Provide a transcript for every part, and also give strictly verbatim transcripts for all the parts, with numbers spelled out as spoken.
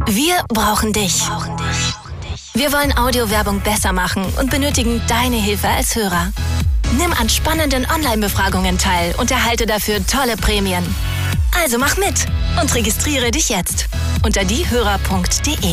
Wir brauchen dich. Wir wollen Audiowerbung besser machen und benötigen deine Hilfe als Hörer. Nimm an spannenden Online-Befragungen teil und erhalte dafür tolle Prämien. Also mach mit und registriere dich jetzt unter diehörer punkt de.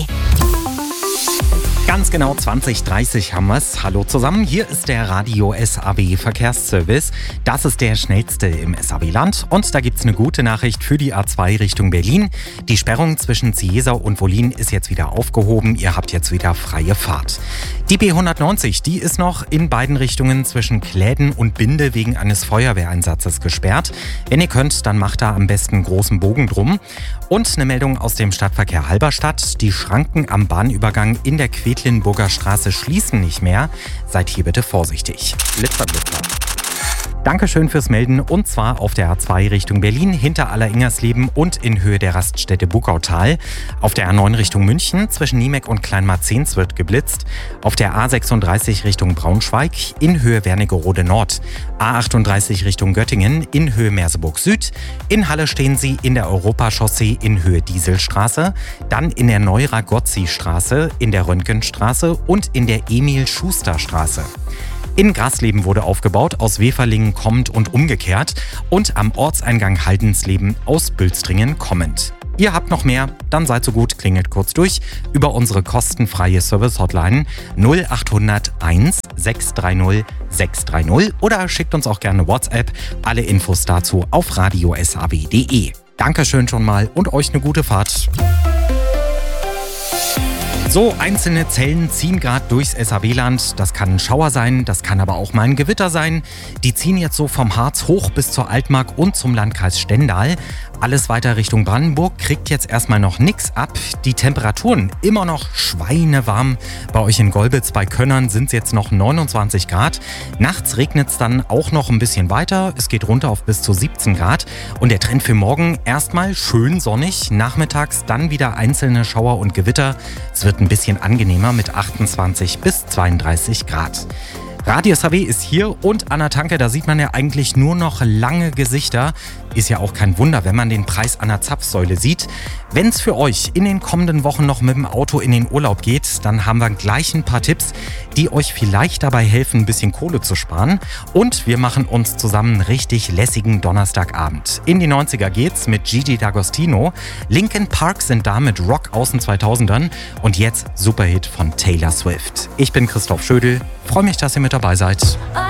Ganz genau zwanzig dreißig haben wir's. Hallo zusammen, hier ist der Radio S A B Verkehrsservice. Das ist der schnellste im S A B-Land und da gibt's eine gute Nachricht für die A zwei Richtung Berlin. Die Sperrung zwischen Ziesa und Wollin ist jetzt wieder aufgehoben. Ihr habt jetzt wieder freie Fahrt. Die B hundertneunzig, die ist noch in beiden Richtungen zwischen Kläden und Binde wegen eines Feuerwehreinsatzes gesperrt. Wenn ihr könnt, dann macht da am besten einen großen Bogen drum. Und eine Meldung aus dem Stadtverkehr Halberstadt. Die Schranken am Bahnübergang in der Quedlinburger Straße schließen nicht mehr. Seid hier bitte vorsichtig. Blitzer, Blitzer. Dankeschön fürs Melden und zwar auf der A zwei Richtung Berlin hinter Alleringers-Leben und in Höhe der Raststätte Buckautal. Auf der A neun Richtung München zwischen Niemek und Kleinmarzens wird geblitzt. Auf der A sechsunddreißig Richtung Braunschweig in Höhe Wernigerode Nord. A achtunddreißig Richtung Göttingen in Höhe Merseburg Süd. In Halle stehen Sie in der Europachaussee in Höhe Dieselstraße. Dann in der Neura-Gozzi-Straße, in der Röntgenstraße und in der Emil-Schuster-Straße. In Grasleben wurde aufgebaut, aus Weferlingen kommend und umgekehrt und am Ortseingang Haldensleben aus Bülstringen kommend. Ihr habt noch mehr? Dann seid so gut, klingelt kurz durch über unsere kostenfreie Service-Hotline null acht null null eins sechs drei null sechs drei null oder schickt uns auch gerne WhatsApp. Alle Infos dazu auf radio punkt s a b punkt de. Dankeschön schon mal und euch eine gute Fahrt. So, einzelne Zellen ziehen gerade durchs S A B-Land. Das kann ein Schauer sein, das kann aber auch mal ein Gewitter sein. Die ziehen jetzt so vom Harz hoch bis zur Altmark und zum Landkreis Stendal. Alles weiter Richtung Brandenburg kriegt jetzt erstmal noch nichts ab. Die Temperaturen immer noch schweinewarm. Bei euch in Golbitz bei Könnern sind es jetzt noch neunundzwanzig Grad. Nachts regnet es dann auch noch ein bisschen weiter. Es geht runter auf bis zu siebzehn Grad. Und der Trend für morgen erstmal schön sonnig. Nachmittags dann wieder einzelne Schauer und Gewitter. Es wird ein bisschen angenehmer mit achtundzwanzig bis zweiunddreißig Grad. Radio S A B ist hier und an der Tanke, da sieht man ja eigentlich nur noch lange Gesichter. Ist ja auch kein Wunder, wenn man den Preis an der Zapfsäule sieht. Wenn es für euch in den kommenden Wochen noch mit dem Auto in den Urlaub geht, dann haben wir gleich ein paar Tipps, die euch vielleicht dabei helfen, ein bisschen Kohle zu sparen. Und wir machen uns zusammen einen richtig lässigen Donnerstagabend. In die neunziger geht's mit Gigi D'Agostino. Linkin Park sind da mit Rock aus den zweitausendern und jetzt Superhit von Taylor Swift. Ich bin Christoph Schödel, freue mich, dass ihr mit dabei seid.